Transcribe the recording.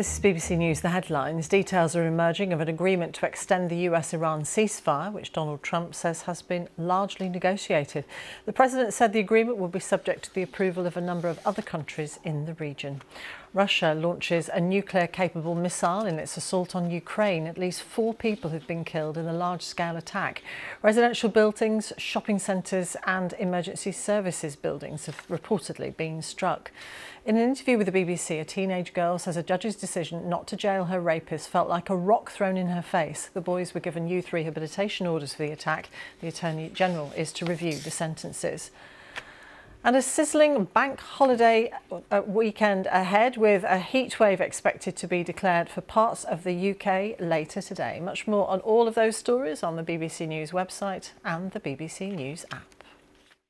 This is BBC News, the headlines. Details are emerging of an agreement to extend the US-Iran ceasefire, which Donald Trump says has been largely negotiated. The president said the agreement will be subject to the approval of a number of other countries in the region. Russia launches a nuclear-capable missile in its assault on Ukraine. At least 4 people have been killed in a large-scale attack. Residential buildings, shopping centres and emergency services buildings have reportedly been struck. In an interview with the BBC, a teenage girl says a judge's decision not to jail her rapist felt like a rock thrown in her face. The boys were given youth rehabilitation orders for the attack. The Attorney General is to review the sentences. And a sizzling bank holiday weekend ahead, with a heatwave expected to be declared for parts of the UK later today. Much more on all of those stories on the BBC News website and the BBC News app.